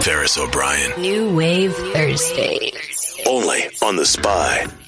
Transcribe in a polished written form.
Ferris O'Brien. New Wave Thursdays. Only on The Spy.